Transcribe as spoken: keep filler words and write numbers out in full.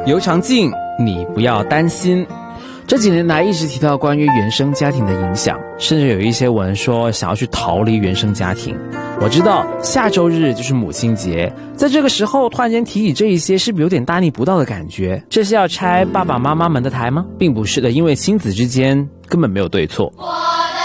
尤长靖，你不要担心。这几年来一直提到关于原生家庭的影响，甚至有一些文说想要去逃离原生家庭。我知道下周日就是母亲节，在这个时候突然间提起这一些，是不是有点大逆不道的感觉？这是要拆爸爸妈妈们的台吗？并不是的，因为亲子之间根本没有对错。